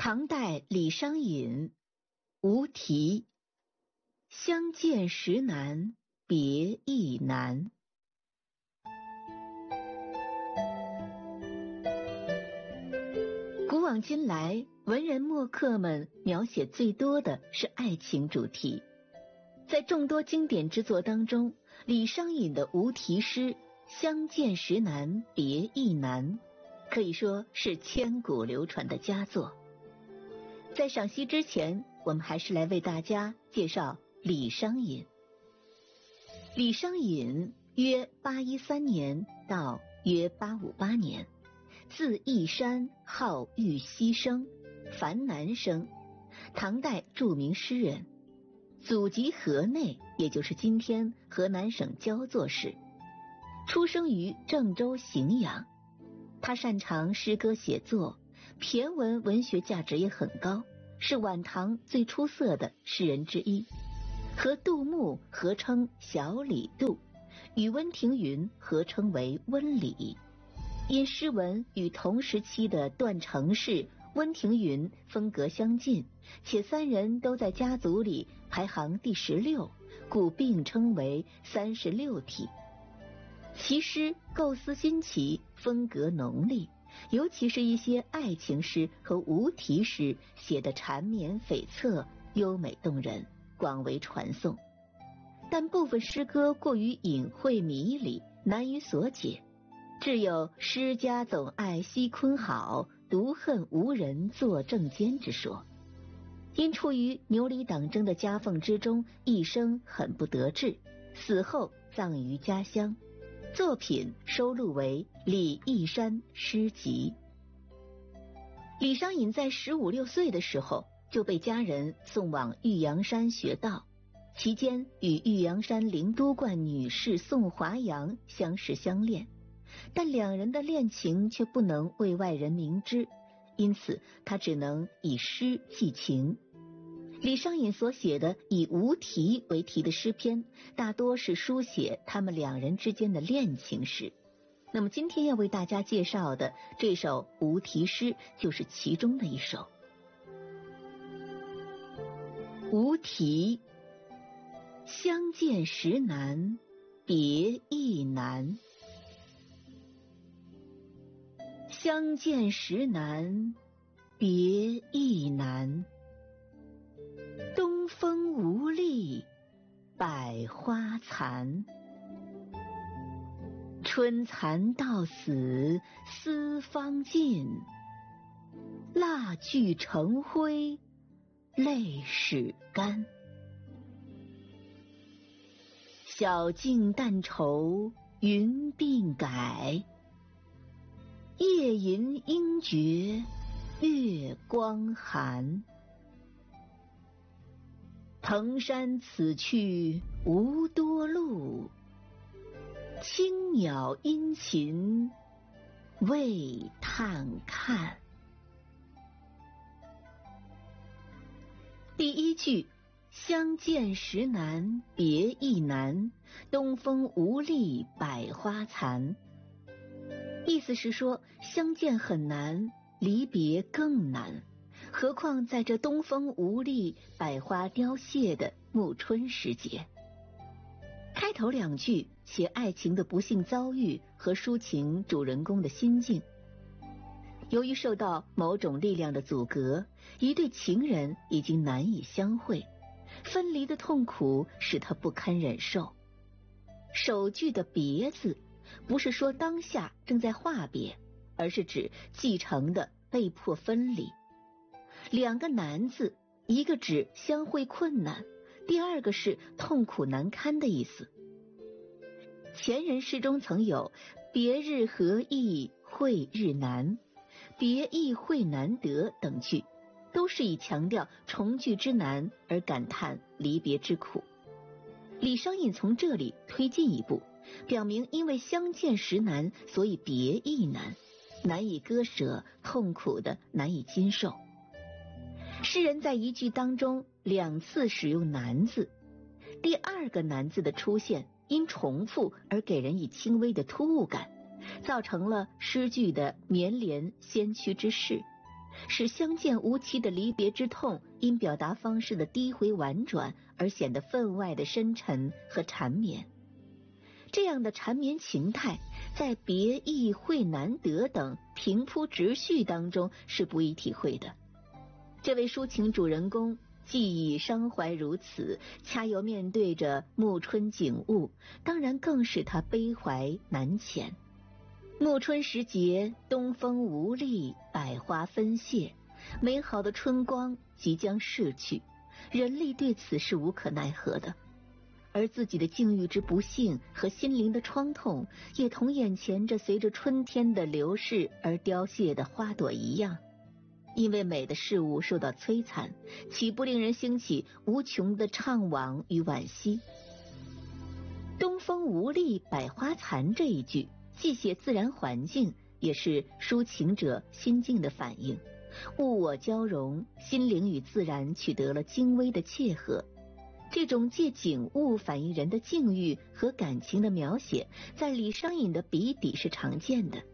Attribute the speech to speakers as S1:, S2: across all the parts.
S1: 唐代李商隐无题，相见时难别亦难。古往今来，文人墨客们描写最多的是爱情主题。在众多经典之作当中，李商隐的无题诗相见时难别亦难可以说是千古流传的佳作。在赏析之前，我们还是来为大家介绍李商隐。李商隐约813年到约858年，字义山，号玉溪生，樊南生，唐代著名诗人，祖籍河内，也就是今天河南省焦作市，出生于郑州荥阳。他擅长诗歌写作，骈文文学价值也很高，是晚唐最出色的诗人之一，和杜牧合称小李杜，与温庭筠合称为温李。因诗文与同时期的段成式、温庭筠风格相近，且三人都在家族里排行第16，故并称为36体。其诗构思新奇，风格浓丽，尤其是一些爱情诗和无题诗写得缠绵悱恻，优美动人，广为传颂。但部分诗歌过于隐晦迷离，难于所解，只有诗家总爱惜坤好，独恨无人作正间之说。因处于牛李党争的夹缝之中，一生很不得志，死后葬于家乡，作品收录为《李义山诗集》。李商隐在15、16岁的时候就被家人送往玉阳山学道，期间与玉阳山灵都观女士宋华阳相识相恋，但两人的恋情却不能为外人明知，因此他只能以诗寄情。李商隐所写的以无题为题的诗篇，大多是书写他们两人之间的恋情诗。那么今天要为大家介绍的这首无题诗就是其中的一首。无题，相见时难别亦难，相见时难别亦难，东风无力百花残，春蚕到死丝方尽，蜡炬成灰泪始干。晓镜但愁云鬓改，夜吟应觉月光寒。蓬山此去无多路，青鸟殷勤为探看。第一句相见时难别亦难，东风无力百花残，意思是说相见很难，离别更难，何况在这东风无力百花凋谢的暮春时节。开头两句写爱情的不幸遭遇和抒情主人公的心境。由于受到某种力量的阻隔，一对情人已经难以相会，分离的痛苦使他不堪忍受。首句的别字不是说当下正在话别，而是指继承的被迫分离。两个难字，一个指相会困难，第二个是痛苦难堪的意思。前人诗中曾有别日何易会日难，别亦会难得等句，都是以强调重聚之难而感叹离别之苦。李商隐从这里推进一步，表明因为相见时难，所以别亦难，难以割舍，痛苦的难以经受。诗人在一句当中2次使用难字，第二个难字的出现因重复而给人以轻微的突兀感，造成了诗句的绵连先驱之势。 使相见无期的离别之痛因表达方式的低回婉转而显得分外的深沉和缠绵。这样的缠绵情态在别意会难得等平铺直叙当中是不易体会的。这位抒情主人公既已伤怀如此，恰又面对着暮春景物，当然更使他悲怀难遣。暮春时节，东风无力，百花纷谢，美好的春光即将逝去，人类对此是无可奈何的。而自己的境遇之不幸和心灵的创痛，也同眼前这随着春天的流逝而凋谢的花朵一样。因为美的事物受到摧残，岂不令人兴起无穷的怅惘与惋惜？东风无力，百花残这一句，既写自然环境，也是抒情者心境的反应。物我交融，心灵与自然取得了精微的切合。这种借景物反映人的境遇和感情的描写，在李商隐的笔底是常见的。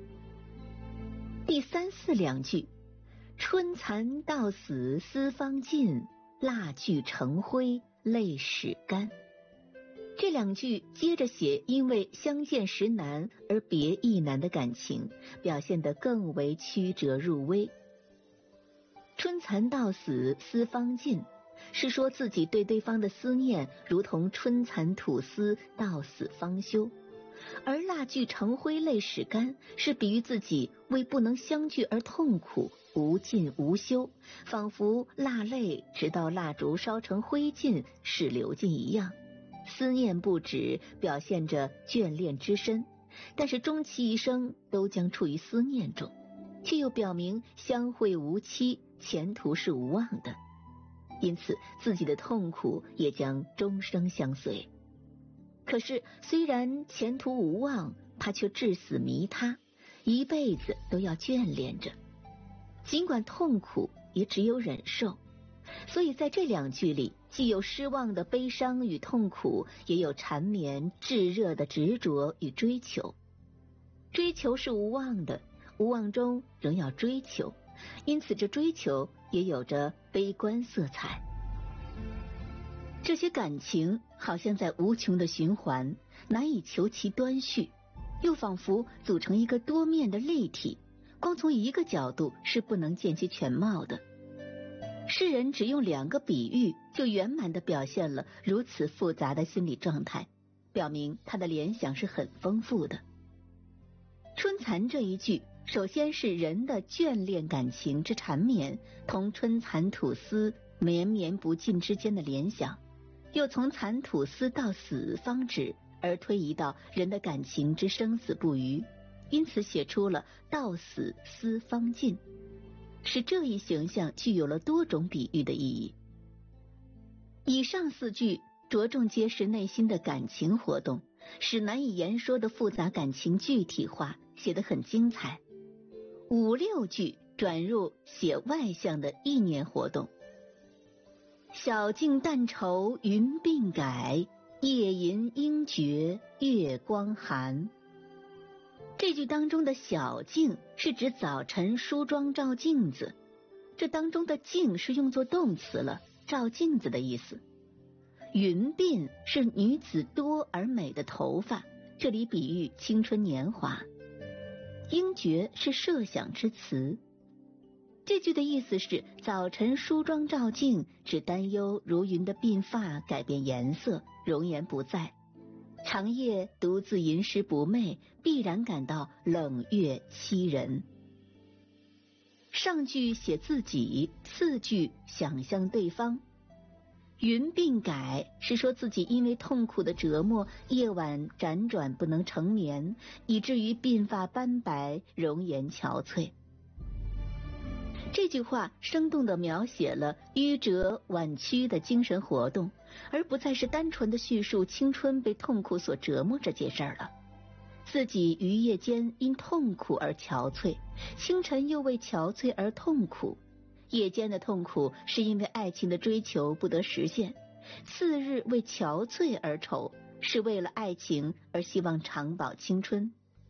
S1: 第三四两句，春蚕到死丝方尽，蜡炬成灰泪始干。这两句接着写因为相见时难而别亦难的感情，表现得更为曲折入微。春蚕到死丝方尽，是说自己对对方的思念如同春蚕吐丝，到死方休。而蜡炬成灰泪始干，是比喻自己为不能相聚而痛苦，无尽无休，仿佛蜡泪直到蜡烛烧成灰烬是流尽一样。思念不止，表现着眷恋之深，但是终其一生都将处于思念中，却又表明相会无期，前途是无望的，因此自己的痛苦也将终生相随。可是虽然前途无望，他却至死弥他，一辈子都要眷恋着，尽管痛苦也只有忍受。所以在这两句里，既有失望的悲伤与痛苦，也有缠绵炙热的执着与追求。追求是无望的，无望中仍要追求，因此这追求也有着悲观色彩。这些感情好像在无穷的循环，难以求其端绪，又仿佛组成一个多面的立体，光从一个角度是不能见其全貌的。诗人只用两个比喻，就圆满地表现了如此复杂的心理状态，表明他的联想是很丰富的。春蚕这一句，首先是人的眷恋感情之缠绵，同春蚕吐丝绵绵不尽之间的联想，又从蚕吐丝到死方止而推移到人的感情之生死不渝，因此写出了到死丝方尽，使这一形象具有了多种比喻的意义。以上四句着重揭示内心的感情活动，使难以言说的复杂感情具体化，写得很精彩。五六句转入写外向的意念活动。晓镜但愁云鬓改，夜吟应觉月光寒。这句当中的晓镜是指早晨梳妆照镜子，这当中的镜是用作动词了，照镜子的意思。云鬓是女子多而美的头发，这里比喻青春年华。应觉是设想之词。这句的意思是早晨梳妆照镜，只担忧如云的鬓发改变颜色，容颜不在，长夜独自吟诗不寐，必然感到冷月凄人。上句写自己，次句想象对方。云鬓改是说自己因为痛苦的折磨，夜晚辗转不能成眠，以至于鬓发斑白，容颜憔悴。这句话生动地描写了迂折婉曲的精神活动，而不再是单纯的叙述青春被痛苦所折磨这件事儿了。自己于夜间因痛苦而憔悴，清晨又为憔悴而痛苦。夜间的痛苦是因为爱情的追求不得实现，次日为憔悴而愁，是为了爱情而希望长保青春。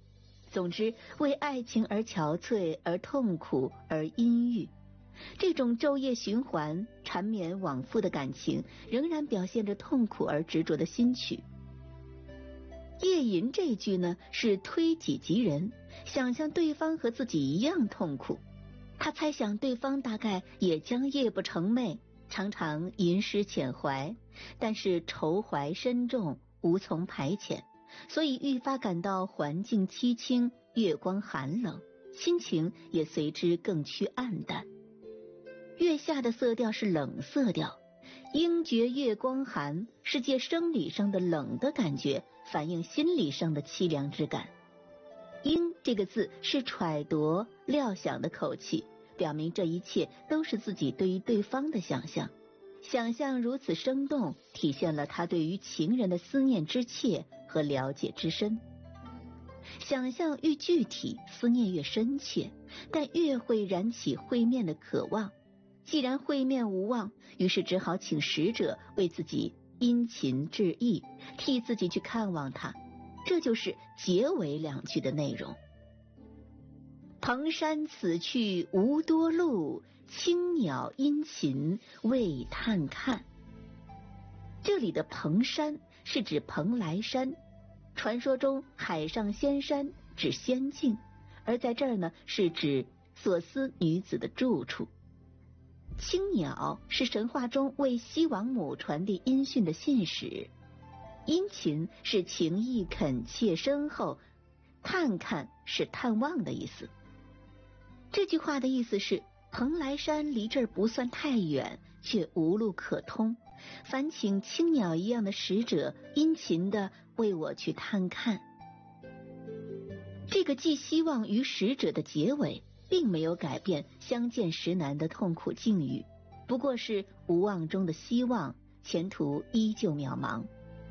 S1: 总之，为爱情而憔悴，而痛苦，而阴郁。这种昼夜循环、缠绵往复的感情，仍然表现着痛苦而执着的心曲。夜吟这一句呢，是推己及人，想象对方和自己一样痛苦。他猜想对方大概也将夜不成寐，常常吟诗浅怀，但是愁怀深重，无从排遣，所以愈发感到环境凄清，月光寒冷，心情也随之更趋暗淡。月下的色调是冷色调，应觉月光寒，是借生理上的冷的感觉反映心理上的凄凉之感。应这个字是揣度料想的口气，表明这一切都是自己对于对方的想象。想象如此生动，体现了他对于情人的思念之切和了解之深。想象愈具体，思念越深切，但越会燃起会面的渴望。既然会面无望，于是只好请使者为自己殷勤致意，替自己去看望他。这就是结尾两句的内容。蓬山此去无多路，青鸟殷勤为探看。这里的蓬山是指蓬莱山，传说中海上仙山指仙境，而在这儿呢，是指所思女子的住处。青鸟是神话中为西王母传递音讯的信使，殷勤是情意恳切深厚，探看是探望的意思。这句话的意思是，蓬莱山离这儿不算太远，却无路可通，烦请青鸟一样的使者殷勤地为我去探看。这个寄希望于使者的结尾并没有改变相见时难的痛苦境遇，不过是无望中的希望，前途依旧渺茫。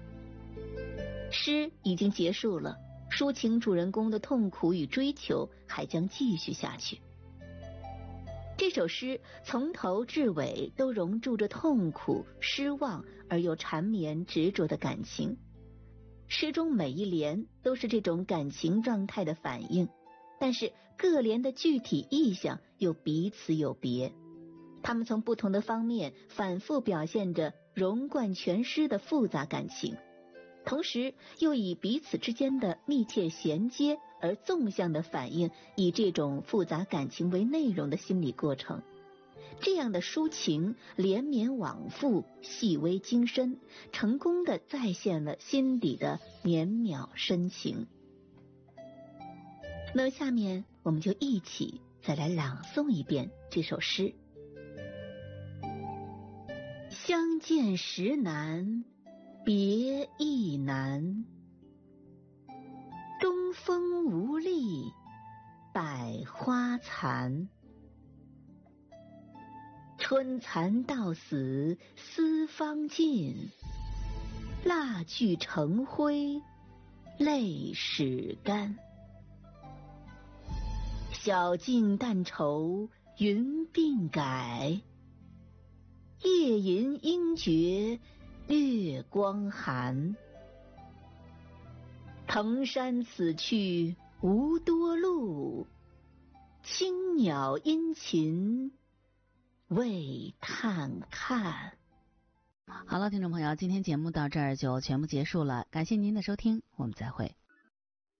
S1: 诗已经结束了，抒情主人公的痛苦与追求还将继续下去。这首诗从头至尾都融注着痛苦、失望而又缠绵执着的感情，诗中每一联都是这种感情状态的反应，但是各联的具体意象又彼此有别，他们从不同的方面反复表现着融贯全诗的复杂感情，同时又以彼此之间的密切衔接而纵向的反映以这种复杂感情为内容的心理过程。这样的抒情连绵往复，细微精深，成功地再现了心底的绵渺深情。那么下面我们就一起再来朗诵一遍这首诗。相见时难，别亦难，东风无力，百花残。春蚕到死丝方尽，蜡炬成灰泪始干。晓镜但愁云鬓改，夜吟应觉月光寒。蓬山此去无多路，青鸟殷勤为探看。
S2: 好了，听众朋友，今天节目到这儿就全部结束了，感谢您的收听，我们再会。